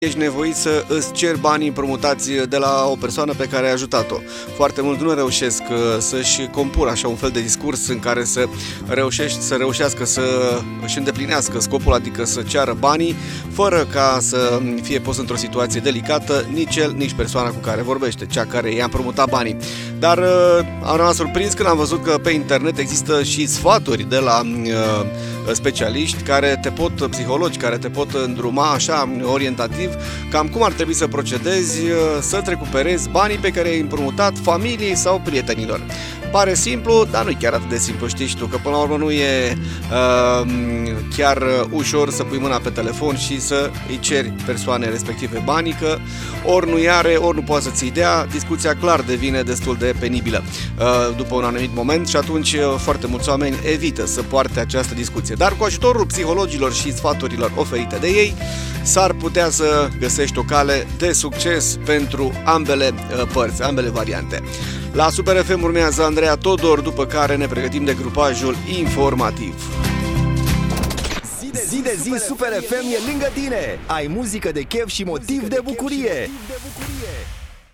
ești nevoit să îți ceri banii împrumutați de la o persoană pe care ai ajutat-o. Foarte mult nu reușesc să-și compună așa un fel de discurs în care să reușească să își îndeplinească scopul, adică să ceară banii, fără ca să fie pus într-o situație delicată nici el, nici persoana cu care vorbește, cea care i-a împrumutat banii. Dar am rămas surprins când am văzut că pe internet există și sfaturi de la specialiști psihologi care te pot îndruma așa orientativ cam cum ar trebui să procedezi să-ți recuperezi banii pe care i-ai împrumutat familiei sau prietenilor. Pare simplu, dar nu e chiar atât de simplu, știi tu, că până la urmă nu e chiar ușor să pui mâna pe telefon și să îi ceri persoane respective banii, că ori nu are, ori nu poate să ți-i dea, discuția clar devine destul de penibilă după un anumit moment și atunci foarte mulți oameni evită să poarte această discuție. Dar cu ajutorul psihologilor și sfaturilor oferite de ei, s-ar putea să găsești o cale de succes pentru ambele părți, ambele variante. La Super FM urmează Andreea Todor, după care ne pregătim de grupajul informativ. Zi de zi Super FM e lângă tine. Ai muzică de chef și motiv de bucurie.